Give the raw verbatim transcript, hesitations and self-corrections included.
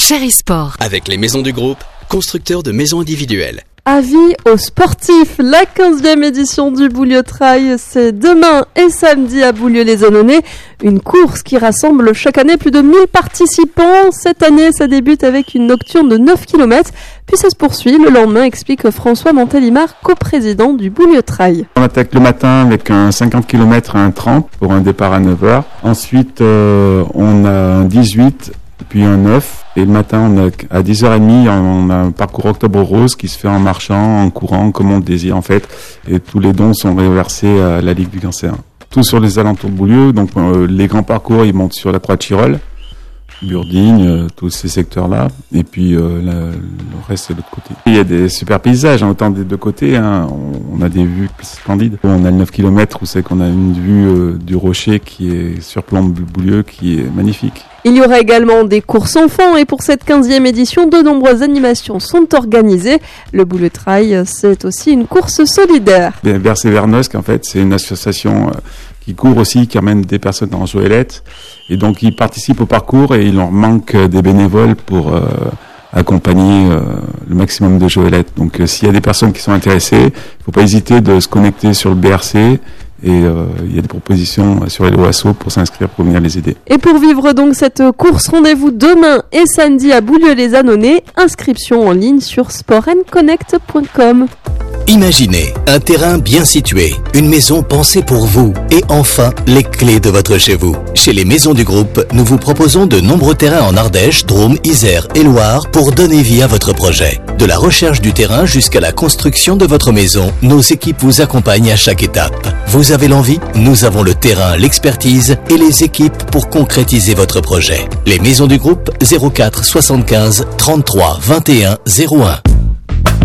Chéri Sport. Avec les maisons du groupe, constructeurs de maisons individuelles. Avis aux sportifs, la quinzième édition du Boulieu Trail, c'est demain et samedi à Boulieu-les-Annonay. Une course qui rassemble chaque année plus de mille participants. Cette année, ça débute avec une nocturne de neuf kilomètres, puis ça se poursuit le lendemain, explique François Montélimar, coprésident du Boulieu Trail. On attaque le matin avec un cinquante kilomètres à un trente pour un départ à neuf heures. Ensuite, euh, on a un dix-huit, puis un neuf. Et le matin, on a, à dix heures trente, on a un parcours Octobre Rose qui se fait en marchant, en courant, comme on le désire en fait. Et tous les dons sont reversés à la Ligue du Cancer. Tout sur les alentours de Boulieu. Donc euh, les grands parcours, ils montent sur la Croix de Chirol, Burdigne, euh, tous ces secteurs-là. Et puis euh, la, le reste, c'est de l'autre côté. Il y a des super paysages, hein, autant des deux côtés. Hein. On, on a des vues splendides. On a le neuf kilomètres où c'est qu'on a une vue euh, du rocher qui est surplombe Boulieu, qui est magnifique. Il y aura également des courses enfants et pour cette quinzième édition, de nombreuses animations sont organisées. Le Boulieu Trail, c'est aussi une course solidaire. Bercé Vernosque, en fait, c'est une association qui court aussi, qui amène des personnes en joëlette. Et donc, ils participent au parcours et il leur manque des bénévoles pour euh, accompagner euh, le maximum de joëlettes. Donc, euh, s'il y a des personnes qui sont intéressées, il ne faut pas hésiter de se connecter sur le B R C. Et euh, il y a des propositions sur Hello Asso pour s'inscrire, pour venir les aider. Et pour vivre donc cette course, rendez-vous demain et samedi à Boulieu-les-Annonay. Inscription en ligne sur sport and connect point com. Imaginez un terrain bien situé, une maison pensée pour vous et enfin les clés de votre chez vous. Chez les maisons du groupe, nous vous proposons de nombreux terrains en Ardèche, Drôme, Isère et Loire pour donner vie à votre projet. De la recherche du terrain jusqu'à la construction de votre maison, nos équipes vous accompagnent à chaque étape. Vous avez l'envie? Nous avons le terrain, l'expertise et les équipes pour concrétiser votre projet. Les maisons du groupe zéro quatre soixante-quinze trente-trois vingt et un zéro un.